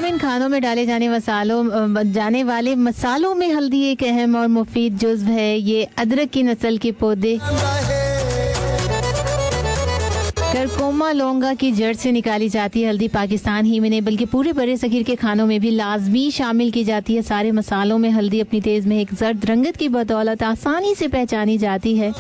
इन खानों में डाले जाने वाले मसालों में हल्दी एक अहम और मुफीद जुज़्व है। ये अदरक की नस्ल के पौधे करकोमा लौंगा की जड़ से निकाली जाती है। हल्दी पाकिस्तान ही में नहीं बल्कि पूरे बड़े सगीर के खानों में भी लाजमी शामिल की जाती है। सारे मसालों में हल्दी अपनी तेज में एक जर्द रंगत की बदौलत आसानी से पहचानी जाती है।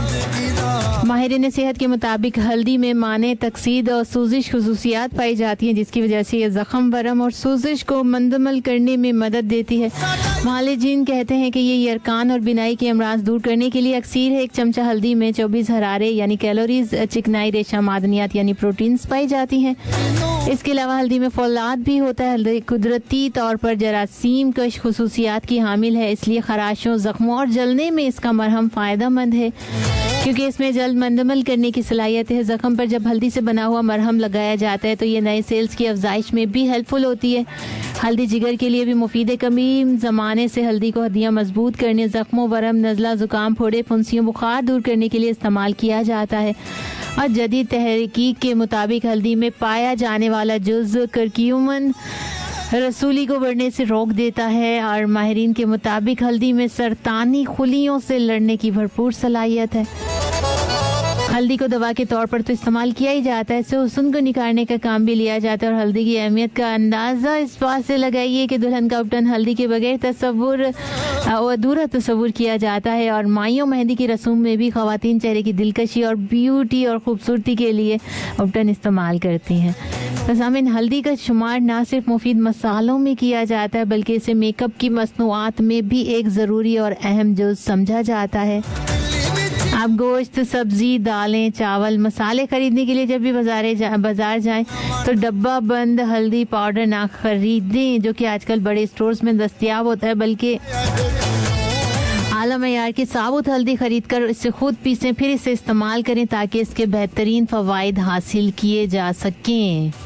माहिरीन सेहत के मुताबिक हल्दी में माने तकसीद और सूजिश खुसूसियात पाई जाती हैं, जिसकी वजह से ये जख्म वरम और सूजिश को मंदमल करने में मदद देती है। मालिजीन कहते हैं कि ये यरकान और बिनाई के अमराज दूर करने के लिए अक्सीर है। एक चमचा हल्दी में 24 हरारे यानी कैलोरीज, चिकनाई, रेशा मादनियात यानी प्रोटीन्स पाई जाती हैं। इसके अलावा हल्दी में फौलाद भी होता है। हल्दी कुदरती तौर पर जरासीम कश खुसूसियात की हामिल है, इसलिए खराशों, जख्मों और जलने में इसका मरहम फ़ायदेमंद है क्योंकि इसमें जल्द मंदमल करने की सलाहियत है। जख्म पर जब हल्दी से बना हुआ मरहम लगाया जाता है तो ये नए सेल्स की अफजाइश में भी हेल्पफुल होती है। हल्दी जिगर के लिए भी मुफीद है। कभी ज़माने से हल्दी को हड्डियाँ मजबूत करने, जख्मों, वरम, नज़ला, ज़ुकाम, फोड़े, फुंसियों, बुखार दूर करने के लिए इस्तेमाल किया जाता है। और जदीद तहकीक के मुताबिक हल्दी में पाया जाने वाला जुज़्व करक्यूमिन रसूली को बढ़ने से रोक देता है और माहिरीन के मुताबिक हल्दी में सरतानी खुलियों से लड़ने की भरपूर सलाहियत है। हल्दी को दवा के तौर पर तो इस्तेमाल किया ही जाता है, इससे हुस्न को निखारने का काम भी लिया जाता है। और हल्दी की अहमियत का अंदाज़ा इस बात से लगाइए कि दुल्हन का उपटन हल्दी के बगैर अधूरा तस्वुर किया जाता है। और माइयों मेहंदी की रस्म में भी ख़वातीन चेहरे की दिलकशी और ब्यूटी और ख़ूबसूरती के लिए उपटन इस्तेमाल करती हैं। तो सामीन, हल्दी का शुमार ना सिर्फ मुफीद मसालों में किया जाता है बल्कि इसे मेकअप की मसनूआत में भी एक ज़रूरी और अहम जुज़ समझा जाता है। आप गोश्त, सब्जी, दालें, चावल, मसाले खरीदने के लिए जब भी बाजार जाएं तो डब्बा बंद हल्दी पाउडर ना खरीदें जो कि आजकल बड़े स्टोर्स में दस्तयाब होता है, बल्कि आला मयार की साबुत हल्दी खरीद कर इसे खुद पीसें, फिर इसे इस्तेमाल करें ताकि इसके बेहतरीन फ़वाइद हासिल किए जा सकें।